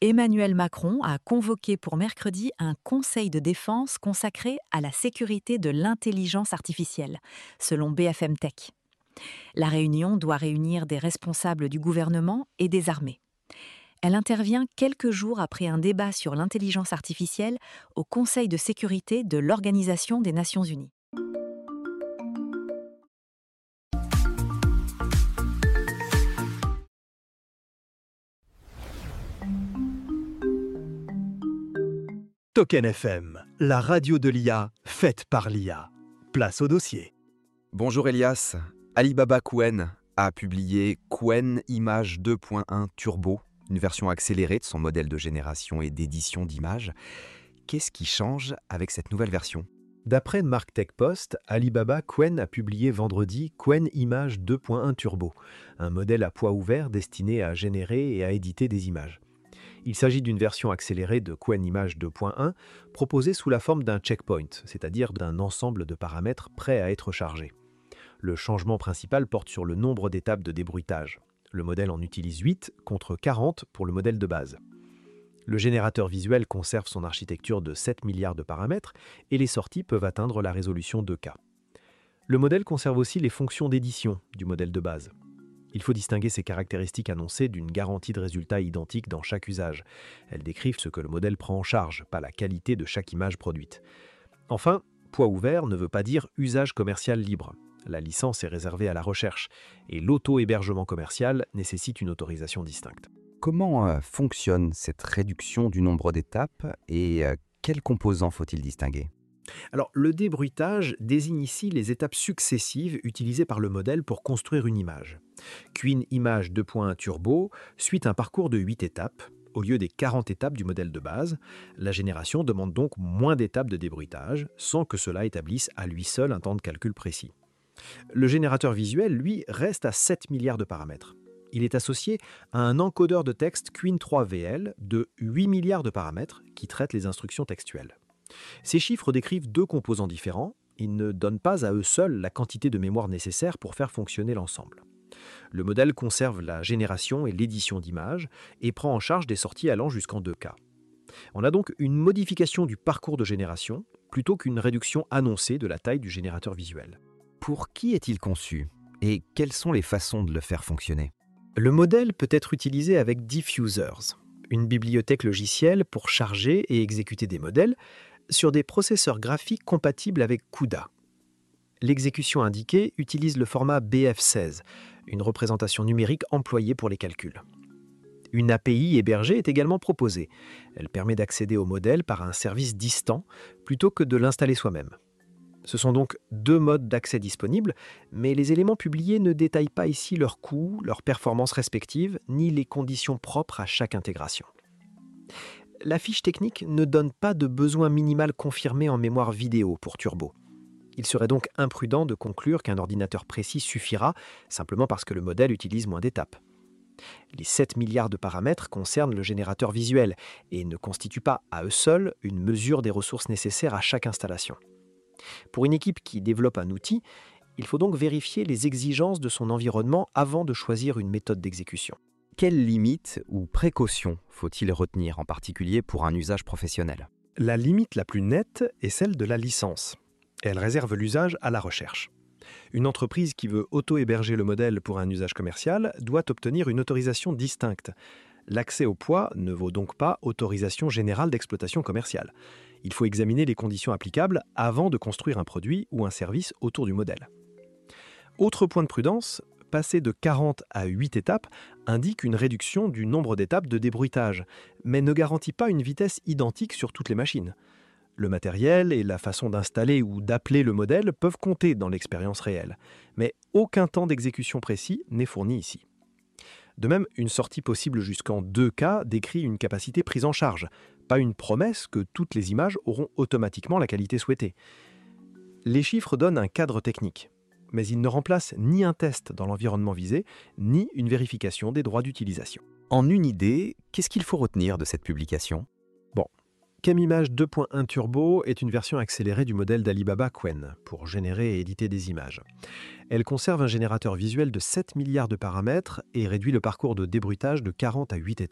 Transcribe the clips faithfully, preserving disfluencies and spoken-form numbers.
Emmanuel Macron a convoqué pour mercredi un conseil de défense consacré à la sécurité de l'intelligence artificielle, selon B F M Tech. La réunion doit réunir des responsables du gouvernement et des armées. Elle intervient quelques jours après un débat sur l'intelligence artificielle au Conseil de sécurité de l'Organisation des Nations Unies. Token F M, la radio de l'I A, faite par l'I A. Place au dossier. Bonjour Elias. Alibaba Qwen a publié Qwen Image deux point un Turbo, une version accélérée de son modèle de génération et d'édition d'images. Qu'est-ce qui change avec cette nouvelle version ? D'après Marktech Post, Alibaba Qwen a publié vendredi Qwen Image deux point un Turbo, un modèle à poids ouvert destiné à générer et à éditer des images. Il s'agit d'une version accélérée de Qwen Image deux point un proposée sous la forme d'un checkpoint, c'est-à-dire d'un ensemble de paramètres prêts à être chargés. Le changement principal porte sur le nombre d'étapes de débruitage. Le modèle en utilise huit contre quarante pour le modèle de base. Le générateur visuel conserve son architecture de sept milliards de paramètres et les sorties peuvent atteindre la résolution deux K. Le modèle conserve aussi les fonctions d'édition du modèle de base. Il faut distinguer ces caractéristiques annoncées d'une garantie de résultats identiques dans chaque usage. Elles décrivent ce que le modèle prend en charge, pas la qualité de chaque image produite. Enfin, poids ouvert ne veut pas dire usage commercial libre. La licence est réservée à la recherche et l'auto-hébergement commercial nécessite une autorisation distincte. Comment euh, fonctionne cette réduction du nombre d'étapes et euh, quels composants faut-il distinguer ? Alors, le débruitage désigne ici les étapes successives utilisées par le modèle pour construire une image. Qwen Image deux point un Turbo suit un parcours de huit étapes. Au lieu des quarante étapes du modèle de base, la génération demande donc moins d'étapes de débruitage, sans que cela établisse à lui seul un temps de calcul précis. Le générateur visuel, lui, reste à sept milliards de paramètres. Il est associé à un encodeur de texte Qwen trois V L de huit milliards de paramètres qui traite les instructions textuelles. Ces chiffres décrivent deux composants différents. Ils ne donnent pas à eux seuls la quantité de mémoire nécessaire pour faire fonctionner l'ensemble. Le modèle conserve la génération et l'édition d'images et prend en charge des sorties allant jusqu'en deux K. On a donc une modification du parcours de génération plutôt qu'une réduction annoncée de la taille du générateur visuel. Pour qui est-il conçu ? Et quelles sont les façons de le faire fonctionner ? Le modèle peut être utilisé avec Diffusers, une bibliothèque logicielle pour charger et exécuter des modèles sur des processeurs graphiques compatibles avec CUDA. L'exécution indiquée utilise le format B F seize, une représentation numérique employée pour les calculs. Une A P I hébergée est également proposée. Elle permet d'accéder au modèle par un service distant plutôt que de l'installer soi-même. Ce sont donc deux modes d'accès disponibles, mais les éléments publiés ne détaillent pas ici leurs coûts, leurs performances respectives, ni les conditions propres à chaque intégration. La fiche technique ne donne pas de besoin minimal confirmé en mémoire vidéo pour Turbo. Il serait donc imprudent de conclure qu'un ordinateur précis suffira, simplement parce que le modèle utilise moins d'étapes. Les sept milliards de paramètres concernent le générateur visuel et ne constituent pas, à eux seuls, une mesure des ressources nécessaires à chaque installation. Pour une équipe qui développe un outil, il faut donc vérifier les exigences de son environnement avant de choisir une méthode d'exécution. Quelles limites ou précautions faut-il retenir, en particulier pour un usage professionnel ? La limite la plus nette est celle de la licence. Elle réserve l'usage à la recherche. Une entreprise qui veut auto-héberger le modèle pour un usage commercial doit obtenir une autorisation distincte. L'accès au poids ne vaut donc pas autorisation générale d'exploitation commerciale. Il faut examiner les conditions applicables avant de construire un produit ou un service autour du modèle. Autre point de prudence, passer de quarante à huit étapes indique une réduction du nombre d'étapes de débruitage, mais ne garantit pas une vitesse identique sur toutes les machines. Le matériel et la façon d'installer ou d'appeler le modèle peuvent compter dans l'expérience réelle, mais aucun temps d'exécution précis n'est fourni ici. De même, une sortie possible jusqu'en deux K décrit une capacité prise en charge, pas une promesse que toutes les images auront automatiquement la qualité souhaitée. Les chiffres donnent un cadre technique, mais ils ne remplacent ni un test dans l'environnement visé, ni une vérification des droits d'utilisation. En une idée, qu'est-ce qu'il faut retenir de cette publication ? Bon, Qwen Image deux point un Turbo est une version accélérée du modèle d'Alibaba Qwen pour générer et éditer des images. Elle conserve un générateur visuel de sept milliards de paramètres et réduit le parcours de débruitage de quarante à huit étapes.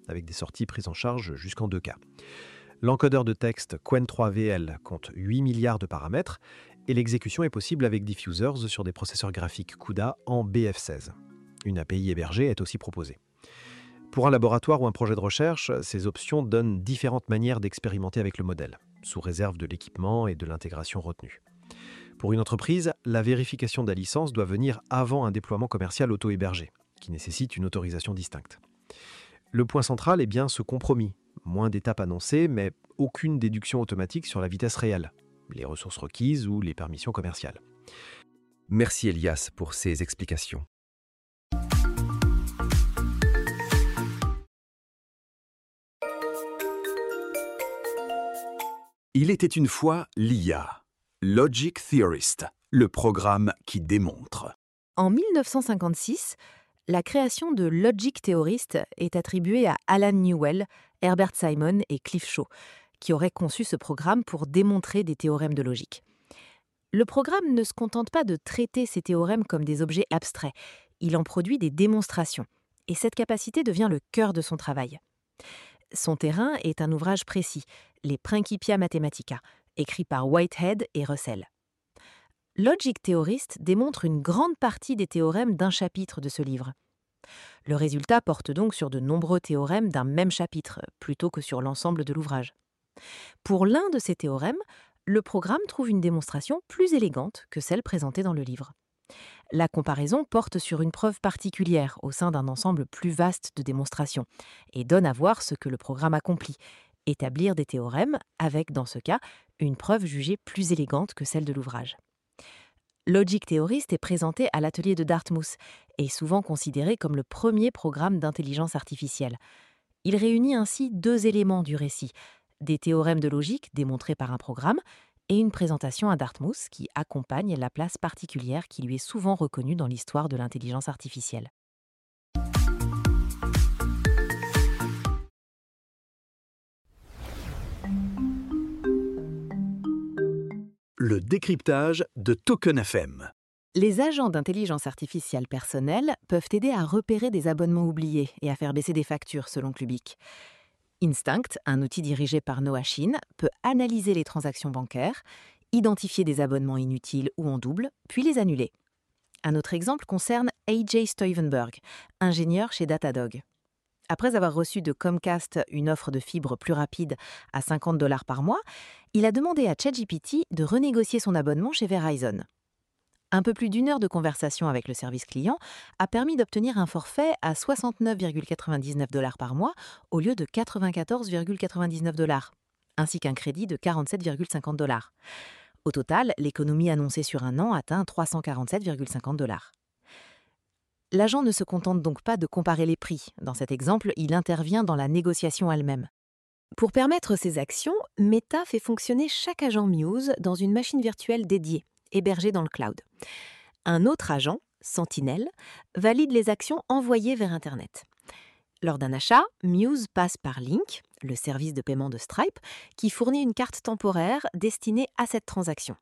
avec des sorties prises en charge jusqu'en deux K. L'encodeur de texte Qwen trois V L compte huit milliards de paramètres et l'exécution est possible avec diffusers sur des processeurs graphiques CUDA en B F seize. Une A P I hébergée est aussi proposée. Pour un laboratoire ou un projet de recherche, ces options donnent différentes manières d'expérimenter avec le modèle, sous réserve de l'équipement et de l'intégration retenue. Pour une entreprise, la vérification de la licence doit venir avant un déploiement commercial auto-hébergé, qui nécessite une autorisation distincte. Le point central est bien ce compromis. Moins d'étapes annoncées, mais aucune déduction automatique sur la vitesse réelle, les ressources requises ou les permissions commerciales. Merci Elias pour ces explications. Il était une fois l'I A, Logic Theorist, le programme qui démontre. En mille neuf cent cinquante-six, la création de Logic Theorist est attribuée à Alan Newell, Herbert Simon et Cliff Shaw, qui auraient conçu ce programme pour démontrer des théorèmes de logique. Le programme ne se contente pas de traiter ces théorèmes comme des objets abstraits, il en produit des démonstrations, et cette capacité devient le cœur de son travail. Son terrain est un ouvrage précis, les Principia Mathematica, écrit par Whitehead et Russell. Logic Theorist démontre une grande partie des théorèmes d'un chapitre de ce livre. Le résultat porte donc sur de nombreux théorèmes d'un même chapitre, plutôt que sur l'ensemble de l'ouvrage. Pour l'un de ces théorèmes, le programme trouve une démonstration plus élégante que celle présentée dans le livre. La comparaison porte sur une preuve particulière au sein d'un ensemble plus vaste de démonstrations et donne à voir ce que le programme accomplit, établir des théorèmes avec, dans ce cas, une preuve jugée plus élégante que celle de l'ouvrage. Logic Theorist est présenté à l'atelier de Dartmouth et souvent considéré comme le premier programme d'intelligence artificielle. Il réunit ainsi deux éléments du récit, des théorèmes de logique démontrés par un programme et une présentation à Dartmouth qui accompagne la place particulière qui lui est souvent reconnue dans l'histoire de l'intelligence artificielle. Le décryptage de Token F M. Les agents d'intelligence artificielle personnelle peuvent aider à repérer des abonnements oubliés et à faire baisser des factures, selon Clubic. Instinct, un outil dirigé par Noah Shin, peut analyser les transactions bancaires, identifier des abonnements inutiles ou en double, puis les annuler. Un autre exemple concerne A J Stuyvenberg, ingénieur chez Datadog. Après avoir reçu de Comcast une offre de fibre plus rapide à cinquante dollars par mois, il a demandé à ChatGPT de renégocier son abonnement chez Verizon. Un peu plus d'une heure de conversation avec le service client a permis d'obtenir un forfait à soixante-neuf virgule quatre-vingt-dix-neuf dollars par mois au lieu de quatre-vingt-quatorze virgule quatre-vingt-dix-neuf dollars, ainsi qu'un crédit de quarante-sept virgule cinquante dollars. Au total, l'économie annoncée sur un an atteint trois cent quarante-sept virgule cinquante dollars. L'agent ne se contente donc pas de comparer les prix. Dans cet exemple, il intervient dans la négociation elle-même. Pour permettre ces actions, Meta fait fonctionner chaque agent Muse dans une machine virtuelle dédiée, hébergée dans le cloud. Un autre agent, Sentinel, valide les actions envoyées vers Internet. Lors d'un achat, Muse passe par Link, le service de paiement de Stripe, qui fournit une carte temporaire destinée à cette transaction.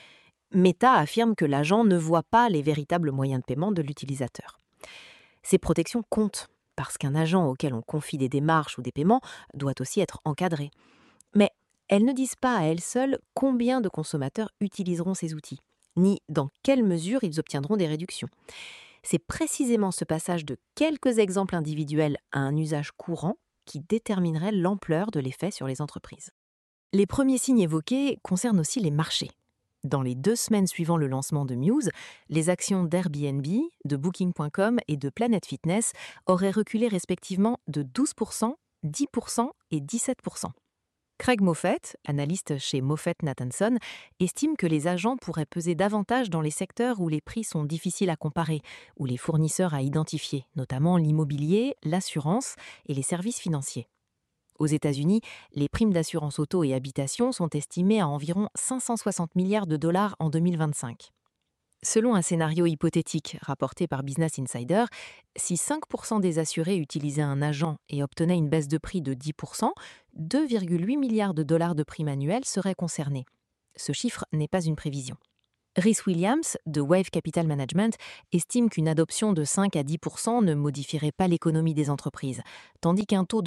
Meta affirme que l'agent ne voit pas les véritables moyens de paiement de l'utilisateur. Ces protections comptent, parce qu'un agent auquel on confie des démarches ou des paiements doit aussi être encadré. Mais elles ne disent pas à elles seules combien de consommateurs utiliseront ces outils, ni dans quelle mesure ils obtiendront des réductions. C'est précisément ce passage de quelques exemples individuels à un usage courant qui déterminerait l'ampleur de l'effet sur les entreprises. Les premiers signes évoqués concernent aussi les marchés. Dans les deux semaines suivant le lancement de Muse, les actions d'Airbnb, de Booking point com et de Planet Fitness auraient reculé respectivement de douze pour cent, dix pour cent et dix-sept pour cent. Craig Moffett, analyste chez Moffett-Nathanson, estime que les agents pourraient peser davantage dans les secteurs où les prix sont difficiles à comparer, ou les fournisseurs à identifier, notamment l'immobilier, l'assurance et les services financiers. Aux États-Unis, les primes d'assurance auto et habitation sont estimées à environ cinq cent soixante milliards de dollars en deux mille vingt-cinq. Selon un scénario hypothétique rapporté par Business Insider, si cinq pour cent des assurés utilisaient un agent et obtenaient une baisse de prix de dix pour cent, deux virgule huit milliards de dollars de primes annuelles seraient concernés. Ce chiffre n'est pas une prévision. Rhys Williams, de Wave Capital Management, estime qu'une adoption de cinq à dix pour cent ne modifierait pas l'économie des entreprises, tandis qu'un taux de